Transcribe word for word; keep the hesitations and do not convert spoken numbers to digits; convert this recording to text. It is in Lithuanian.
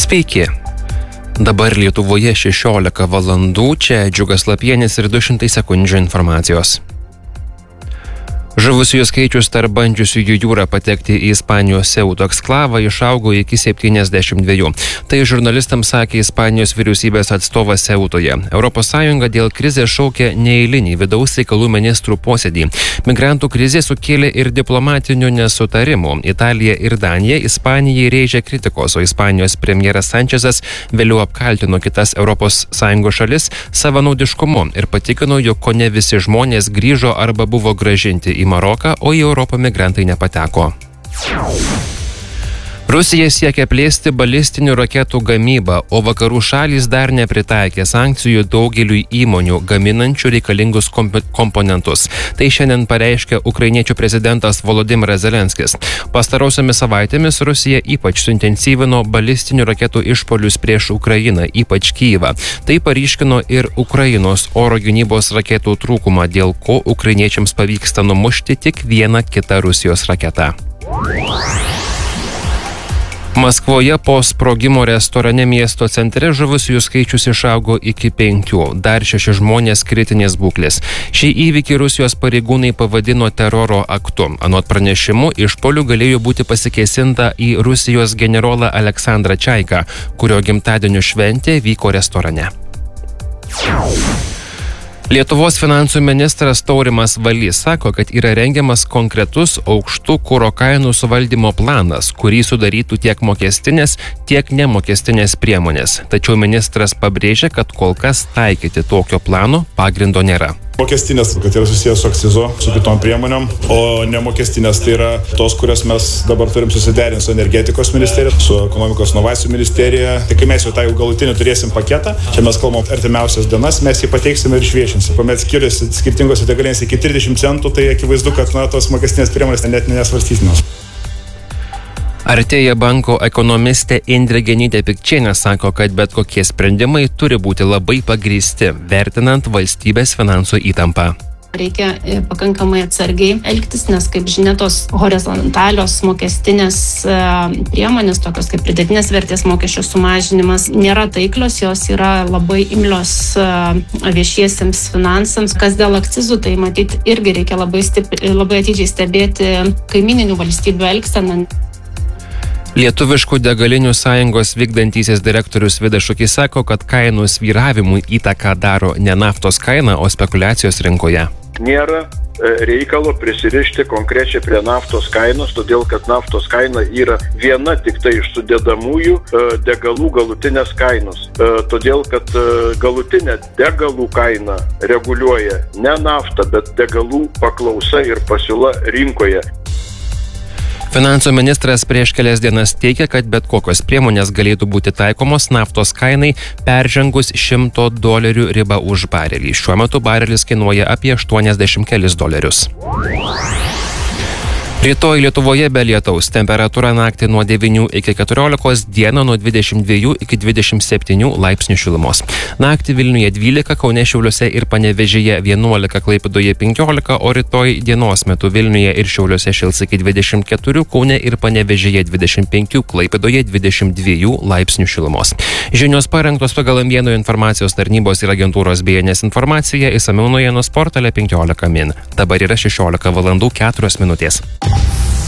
Sveiki. Dabar Lietuvoje šešiolika valandų, čia Džiugas Lapienis ir du šimtai sekundžių informacijos. Žuvusiųjų skaičius tarp bandžiusiųjų jūrą patekti į Ispanijos Seuto eksklavą išaugo iki septyniasdešimt dviejų. Tai žurnalistams sakė Ispanijos vyriausybės atstovas Seutoje. Europos Sąjunga dėl krizės šaukia neeilinį vidaus reikalų ministrų posėdį. Migrantų krizė sukėlė ir diplomatinių nesutarimų. Italija ir Danija Ispanijai rėžė kritikos, o Ispanijos premjeras Sančezas vėliau apkaltino kitas Europos Sąjungos šalis savanaudiškumu ir patikino, jog kone visi žmonės grįžo arba buvo grąžinti į Maroką, o į Europą migrantai nepateko. Rusija siekia plėsti balistinių raketų gamybą, o vakarų šalys dar nepritaikė sankcijų daugeliui įmonių gaminančių reikalingus komp- komponentus. Tai šiandien pareiškė ukrainiečių prezidentas Volodymyras Zelenskis. Pastarosiomis savaitėmis Rusija ypač suintensyvino balistinių raketų išpolius prieš Ukrainą, ypač Kyjivą. Tai paryškino ir Ukrainos oro gynybos raketų trūkumą, dėl ko ukrainiečiams pavyksta numušti tik vieną kitą Rusijos raketą. Maskvoje po sprogimo restorane miesto centre žuvusiųjų skaičius išaugo iki penkių, dar šeši žmonės kritinės būklės. Šį įvykį Rusijos pareigūnai pavadino teroro aktu. Anot pranešimų, išpolių galėjo būti pasikėsinta į Rusijos generolą Aleksandrą Čaiką, kurio gimtadienio šventė vyko restorane. Lietuvos finansų ministras Taurimas Valys sako, kad yra rengiamas konkretus aukštų kuro kainų suvaldymo planas, kurį sudarytų tiek mokestinės, tiek nemokestinės priemonės. Tačiau ministras pabrėžia, kad kol kas taikyti tokio plano pagrindo nėra. Mokestinės, kad yra susijęs su akcizu, su kitom priemonėm, o nemokestinės tai yra tos, kurias mes dabar turim susiderinti su energetikos ministerija, su ekonomikos inovacijų ministerija. Tai kai mes jau tą jau galutinį turėsim paketą, čia mes kalbam artimiausias dienas, mes jį pateiksime ir išviešinsim. Kuomet skiriasi skirtingose degalinėse iki trisdešimt centų, tai akivaizdu, kad na, tos mokestinės priemonės net nesvarstytinos. Artėja banko ekonomistė Indrė Genytė Pikčienė sako, kad bet kokie sprendimai turi būti labai pagrįsti, vertinant valstybės finansų įtampą. Reikia pakankamai atsargiai elgtis, nes, kaip žinia, tos horizontalios mokestinės priemonės, tokios kaip pridėtinės vertės mokesčio sumažinimas, nėra taiklios, jos yra labai imlios viešiesiems finansams. Kas dėl akcizų, tai matyti irgi reikia labai, stipri, labai atidžiai stebėti kaimininių valstybių elgseną. Lietuviškų degalinių sąjungos vykdantysis direktorius Vidas Šukys sako, kad kainų svyravimui įtaką daro ne naftos kaina, o spekulacijos rinkoje. Nėra reikalo prisirišti konkrečiai prie naftos kainos, todėl kad naftos kaina yra viena tik tai iš sudedamųjų degalų galutinės kainos. Todėl kad galutinę degalų kainą reguliuoja ne nafta, bet degalų paklausa ir pasiūla rinkoje. Finansų ministras prieš kelias dienas teigia, kad bet kokios priemonės galėtų būti taikomos naftos kainai peržengus šimto dolerių ribą už barelį. Šiuo metu barelis kainuoja apie aštuoniasdešimt kelis dolerius. Rytoj Lietuvoje be lietaus, temperatūra naktį nuo devynių iki keturiolikos, dieną nuo dvidešimt dviejų iki dvidešimt septynių laipsnių šilumos. Naktį Vilniuje dvylika, Kaune, Šiauliuose ir Panevėžyje vienuolika, Klaipėdoje penkiolika, o rytoj dienos metu Vilniuje ir Šiauliuose šils iki dvidešimt keturių, Kaune ir Panevėžyje dvidešimt penkių, Klaipėdoje dvidešimt dviejų laipsnių šilumos. Žinios parengtos pagal M vieno informacijos tarnybos ir agentūros B N S informaciją, išsamiau naujienų portale penkiolika min. Dabar yra šešiolika valandų keturios minutės.